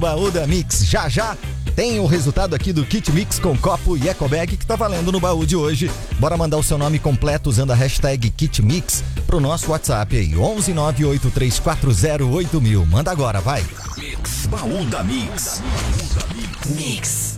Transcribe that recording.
Baú da Mix. Já já tem o resultado aqui do Kit Mix com copo e ecobag que tá valendo no baú de hoje. Bora mandar o seu nome completo usando a hashtag Kit Mix pro nosso WhatsApp aí, 11983408000. Manda agora, vai. Mix, baú da Mix. Mix.